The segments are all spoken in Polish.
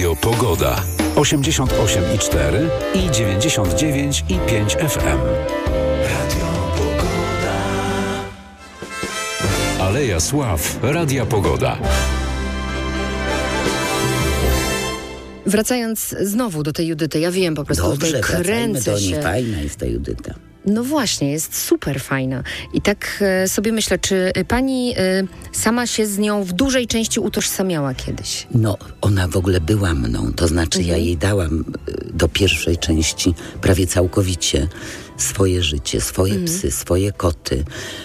Radio Pogoda. 88,4 i 99,5 FM. Radio Pogoda. Aleja Sław. Radia Pogoda. Wracając znowu do tej Judyty, ja wiem, po prostu Dobrze, tutaj kręcę do niej. się. Fajna jest ta Judyta. No właśnie, jest super fajna. I tak sobie myślę, czy pani sama się z nią w dużej części utożsamiała kiedyś? No, ona w ogóle była mną, to znaczy ja jej dałam do pierwszej części prawie całkowicie swoje życie, swoje psy, swoje koty,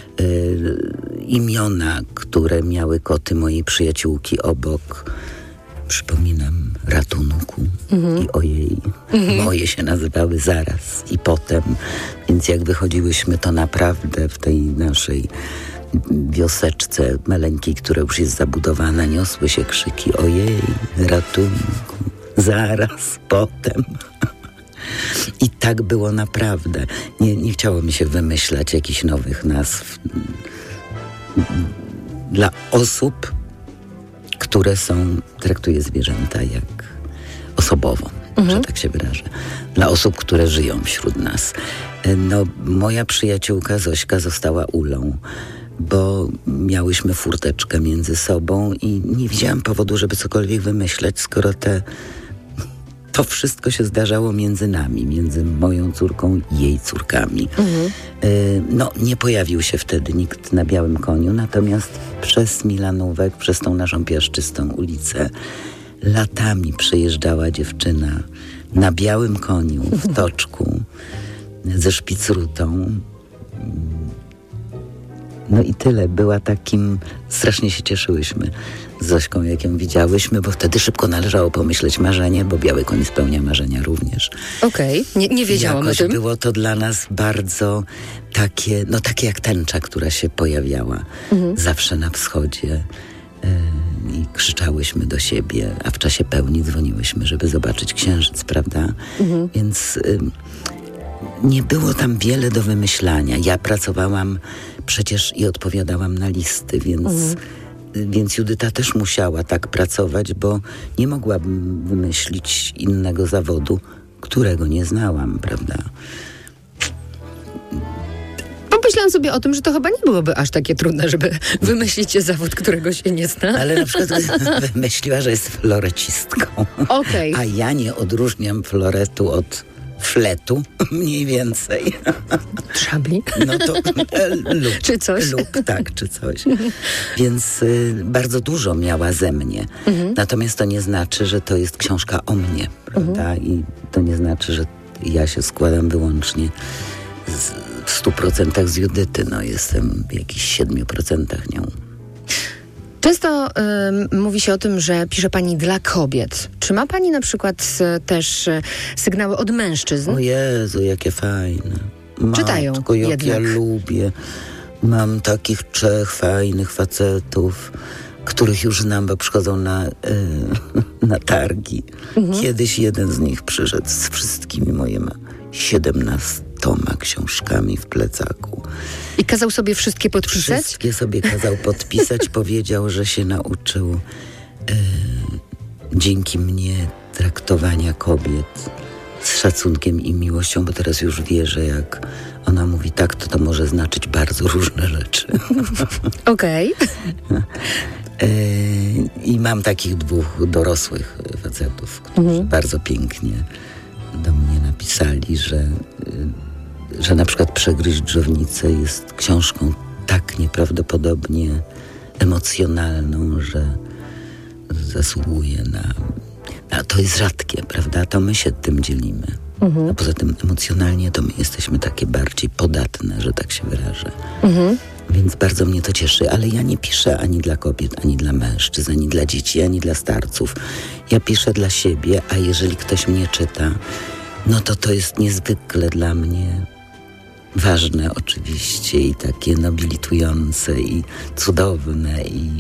imiona, które miały koty mojej przyjaciółki obok. Przypominam Ratunku i Ojej. Moje się nazywały Zaraz i Potem. Więc jak wychodziłyśmy, to naprawdę w tej naszej wioseczce maleńkiej, która już jest zabudowana, niosły się krzyki Ojej, Ratunku, Zaraz, Potem. I tak było naprawdę. Nie chciało mi się wymyślać jakichś nowych nazw dla osób, które traktuje zwierzęta jak osobowo, że tak się wyrażę. Dla osób, które żyją wśród nas. No, moja przyjaciółka Zośka została Ulą, bo miałyśmy furteczkę między sobą i nie widziałam powodu, żeby cokolwiek wymyśleć, skoro to wszystko się zdarzało między nami, między moją córką i jej córkami. No, nie pojawił się wtedy nikt na białym koniu, natomiast przez Milanówek, przez tą naszą piaszczystą ulicę latami przejeżdżała dziewczyna na białym koniu, w toczku, ze szpicrutą. No i tyle. Była takim... Strasznie się cieszyłyśmy z Zośką, jak ją widziałyśmy, bo wtedy szybko należało pomyśleć marzenie, bo biały koń spełnia marzenia również. Okej, nie wiedziałam o tym. Było to dla nas bardzo takie jak tęcza, która się pojawiała zawsze na wschodzie. I krzyczałyśmy do siebie, a w czasie pełni dzwoniłyśmy, żeby zobaczyć księżyc, prawda? Więc nie było tam wiele do wymyślania. Ja pracowałam przecież i odpowiadałam na listy, więc Judyta też musiała tak pracować, bo nie mogłabym wymyślić innego zawodu, którego nie znałam, prawda? Pomyślałam sobie o tym, że to chyba nie byłoby aż takie trudne, żeby wymyślić zawód, którego się nie zna. Ale na przykład wymyśliła, że jest florecistką. Okej. A ja nie odróżniam floretu od fletu, mniej więcej. Szabli? No to luk. Czy coś? Luk, tak, czy coś. Więc bardzo dużo miała ze mnie. Natomiast to nie znaczy, że to jest książka o mnie, prawda? I to nie znaczy, że ja się składam wyłącznie w 100% z Judyty. No, jestem w jakichś 7% nią. Często mówi się o tym, że pisze pani dla kobiet. Czy ma pani na przykład też sygnały od mężczyzn? O Jezu, jakie fajne. Czytają Matko, jak jednak. ja lubię. Mam takich 3 fajnych facetów, których już znam, bo przychodzą na targi. Kiedyś jeden z nich przyszedł z wszystkimi moimi 17 książkami w plecaku. I kazał sobie wszystkie podpisać? Wszystkie sobie kazał podpisać. Powiedział, że się nauczył dzięki mnie traktowania kobiet z szacunkiem i miłością, bo teraz już wie, że jak ona mówi tak, to może znaczyć bardzo różne rzeczy. Okej. I mam takich 2 dorosłych facetów, którzy bardzo pięknie do mnie napisali, że na przykład Przegryźć dżownicę jest książką tak nieprawdopodobnie emocjonalną, że zasługuje na... A to jest rzadkie, prawda? To my się tym dzielimy. A poza tym emocjonalnie to my jesteśmy takie bardziej podatne, że tak się wyrażę. Więc bardzo mnie to cieszy, ale ja nie piszę ani dla kobiet, ani dla mężczyzn, ani dla dzieci, ani dla starców. Ja piszę dla siebie, a jeżeli ktoś mnie czyta, no to jest niezwykle dla mnie ważne oczywiście i takie nobilitujące i cudowne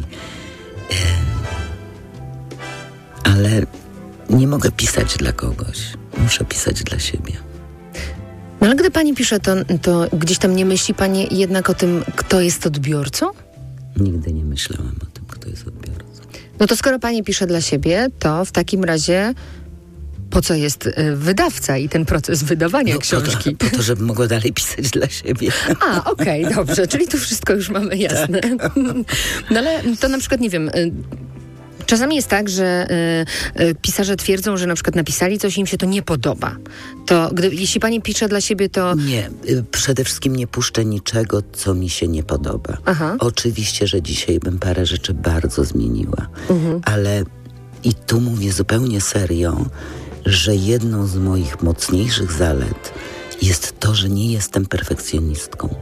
ale nie mogę pisać dla kogoś. Muszę pisać dla siebie. No ale gdy pani pisze, to gdzieś tam nie myśli pani jednak o tym, kto jest odbiorcą? Nigdy nie myślałam o tym, kto jest odbiorcą. No to skoro pani pisze dla siebie, to w takim razie po co jest wydawca i ten proces wydawania książki? Po to, żeby mogła dalej pisać dla siebie. A, okej, dobrze, czyli tu wszystko już mamy jasne. Tak. No ale to na przykład, nie wiem... Czasami jest tak, że pisarze twierdzą, że na przykład napisali coś i im się to nie podoba. To jeśli pani pisze dla siebie, to... Nie, przede wszystkim nie puszczę niczego, co mi się nie podoba. Aha. Oczywiście, że dzisiaj bym parę rzeczy bardzo zmieniła. Ale i tu mówię zupełnie serio, że jedną z moich mocniejszych zalet jest to, że nie jestem perfekcjonistką.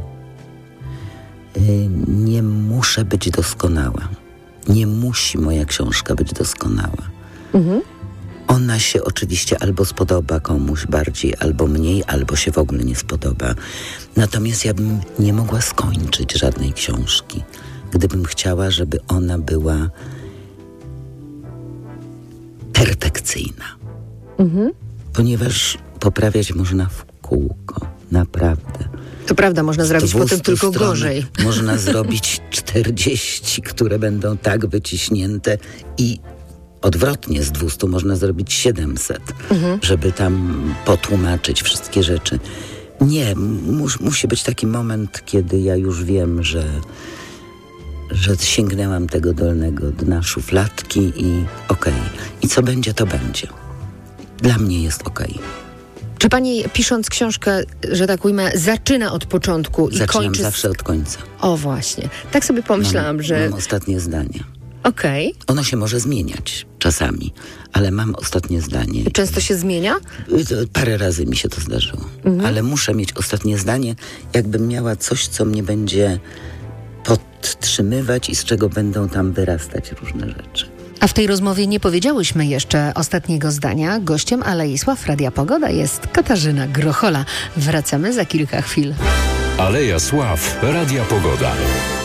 Nie muszę być doskonała. Nie musi moja książka być doskonała. Ona się oczywiście albo spodoba komuś bardziej, albo mniej, albo się w ogóle nie spodoba. Natomiast ja bym nie mogła skończyć żadnej książki, gdybym chciała, żeby ona była perfekcyjna. Ponieważ poprawiać można w kółko. Naprawdę. To prawda, można zrobić potem tylko stron gorzej. Można zrobić 40, które będą tak wyciśnięte i odwrotnie, z 200 można zrobić 700, żeby tam potłumaczyć wszystkie rzeczy. Nie, musi być taki moment, kiedy ja już wiem, że sięgnęłam tego dolnego dna szufladki i okej. I co będzie, to będzie. Dla mnie jest okej. Czy pani, pisząc książkę, że tak ujmę, zaczyna od początku i Zaczynam kończy... zawsze od końca. O właśnie. Tak sobie pomyślałam, że... Mam ostatnie zdanie. Okej. Ono się może zmieniać czasami, ale mam ostatnie zdanie. Często się zmienia? Parę razy mi się to zdarzyło. Ale muszę mieć ostatnie zdanie, jakbym miała coś, co mnie będzie podtrzymywać i z czego będą tam wyrastać różne rzeczy. A w tej rozmowie nie powiedziałyśmy jeszcze ostatniego zdania. Gościem Alei Sław Radia Pogoda jest Katarzyna Grochola. Wracamy za kilka chwil. Aleja Sław Radia Pogoda.